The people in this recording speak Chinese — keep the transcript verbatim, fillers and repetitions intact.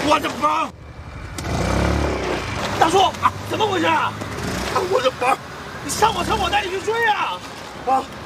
我的包！大叔，怎么回事啊？我的包！你上我车，我带你去追啊！啊！